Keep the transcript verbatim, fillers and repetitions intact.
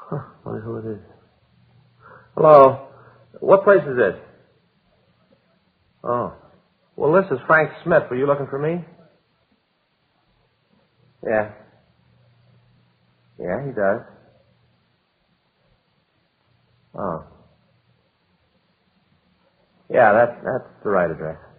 Huh, wonder who it is. Hello. What place is this? Oh. Well, this is Frank Smith. Were you looking for me? Yeah. Yeah, he does. Oh. Yeah, that's that's the right address.